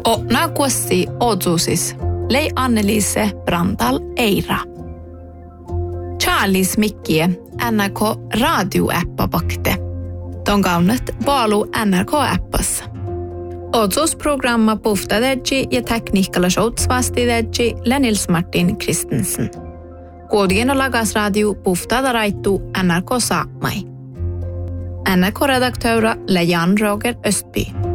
O nakuossi otsusis lei Anneliise Brandal Eira. Charles Mikkie NRK radioäppa bakte. Ton kaunet baalu NRK-äppassa. Otsusprogramma puhtadegi ja tekniikalla shoutsvastidegi Lenils Martin Kristensen. Kuudien lagas radio puhtada raittu NRK Saamai. NRK-redaktöra Lejan Roger Östby.